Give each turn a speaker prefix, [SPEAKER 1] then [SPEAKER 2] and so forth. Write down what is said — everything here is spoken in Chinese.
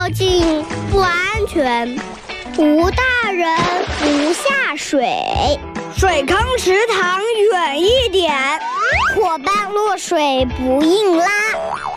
[SPEAKER 1] 近不安全，无大人不下水，
[SPEAKER 2] 水坑池塘远一点，
[SPEAKER 1] 伙伴落水不硬拉。